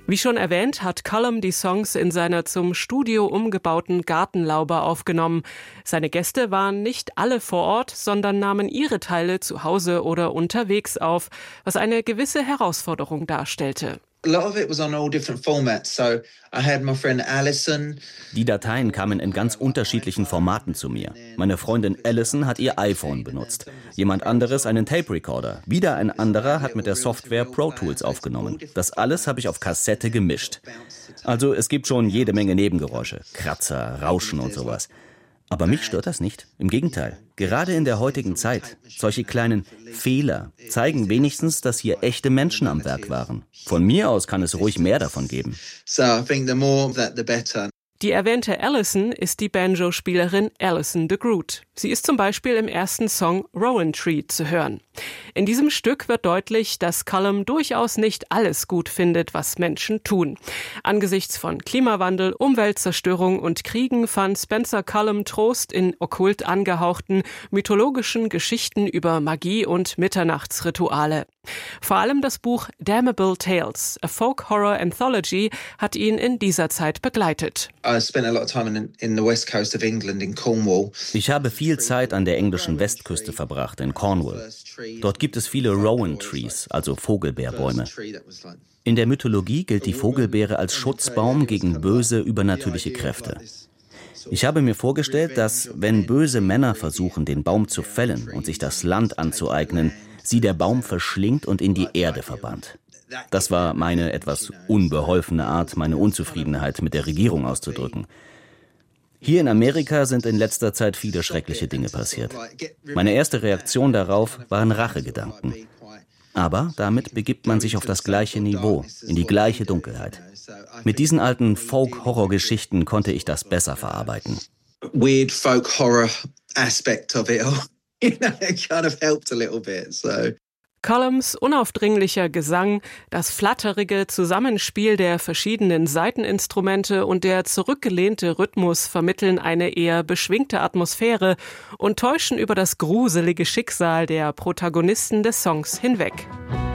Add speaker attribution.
Speaker 1: Wie schon erwähnt, hat Cullum die Songs in seiner zum Studio umgebauten Gartenlaube aufgenommen. Seine Gäste waren nicht alle vor Ort, sondern nahmen ihre Teile zu Hause oder unterwegs auf, was eine gewisse Herausforderung darstellte.
Speaker 2: Die Dateien kamen in ganz unterschiedlichen Formaten zu mir. Meine Freundin Alison hat ihr iPhone benutzt, jemand anderes einen Tape Recorder, wieder ein anderer hat mit der Software Pro Tools aufgenommen. Das alles habe ich auf Kassette gemischt. Also es gibt schon jede Menge Nebengeräusche, Kratzer, Rauschen und sowas. Aber mich stört das nicht. Im Gegenteil. Gerade in der heutigen Zeit. Solche kleinen Fehler zeigen wenigstens, dass hier echte Menschen am Werk waren. Von mir aus kann es ruhig mehr davon geben.
Speaker 1: Die erwähnte Alison ist die Banjo-Spielerin Alison de Groot. Sie ist zum Beispiel im ersten Song Rowan Tree zu hören. In diesem Stück wird deutlich, dass Cullum durchaus nicht alles gut findet, was Menschen tun. Angesichts von Klimawandel, Umweltzerstörung und Kriegen fand Spencer Cullum Trost in okkult angehauchten mythologischen Geschichten über Magie und Mitternachtsrituale. Vor allem das Buch Damnable Tales, a Folk Horror Anthology, hat ihn in dieser Zeit begleitet.
Speaker 2: Ich habe viel Zeit an der englischen Westküste verbracht, in Cornwall. Dort gibt es viele Rowan Trees, also Vogelbeerbäume. In der Mythologie gilt die Vogelbeere als Schutzbaum gegen böse, übernatürliche Kräfte. Ich habe mir vorgestellt, dass, wenn böse Männer versuchen, den Baum zu fällen und sich das Land anzueignen, sie der Baum verschlingt und in die Erde verbannt. Das war meine etwas unbeholfene Art, meine Unzufriedenheit mit der Regierung auszudrücken. Hier in Amerika sind in letzter Zeit viele schreckliche Dinge passiert. Meine erste Reaktion darauf waren Rachegedanken. Aber damit begibt man sich auf das gleiche Niveau, in die gleiche Dunkelheit. Mit diesen alten Folk-Horror-Geschichten konnte ich das besser verarbeiten.
Speaker 3: Weird Folk-Horror aspect of it all. It kind of helped a little bit, so.
Speaker 1: Cullums unaufdringlicher Gesang, das flatterige Zusammenspiel der verschiedenen Saiteninstrumente und der zurückgelehnte Rhythmus vermitteln eine eher beschwingte Atmosphäre und täuschen über das gruselige Schicksal der Protagonisten des Songs hinweg.